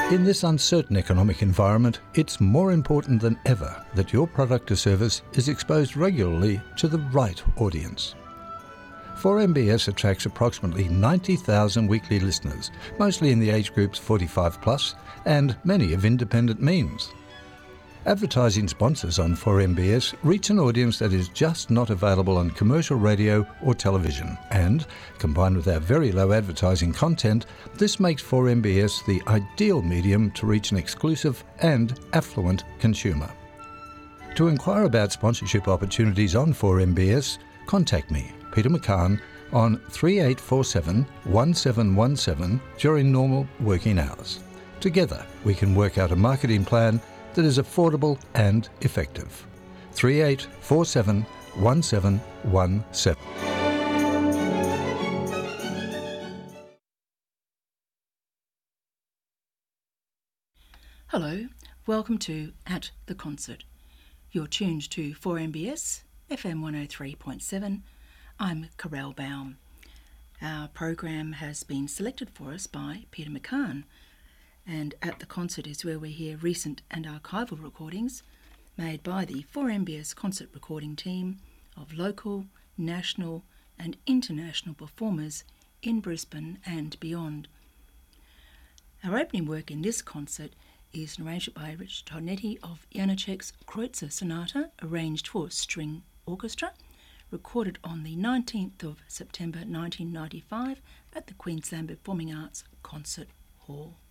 In this uncertain economic environment, it's more important than ever that your product or service is exposed regularly to the right audience. 4MBS attracts approximately 90,000 weekly listeners, mostly in the age groups 45 plus, and many of independent means. Advertising sponsors on 4MBS reach an audience that is just not available on commercial radio or television, and, combined with our very low advertising content, this makes 4MBS the ideal medium to reach an exclusive and affluent consumer. To inquire about sponsorship opportunities on 4MBS, contact me, Peter McCann, on 3847 1717 during normal working hours. Together, we can work out a marketing plan that is affordable and effective. 3847 1717. Hello, welcome to At the Concert. You're tuned to 4MBS, FM 103.7. I'm Carell Baum. Our program has been selected for us by Peter McCann, and At the Concert is where we hear recent and archival recordings made by the 4MBS concert recording team of local, national and international performers in Brisbane and beyond. Our opening work in this concert is an arrangement by Rich Tonetti of Janacek's Kreutzer Sonata, arranged for string orchestra, recorded on the 19th of September 1995 at the Queensland Performing Arts Concert Hall.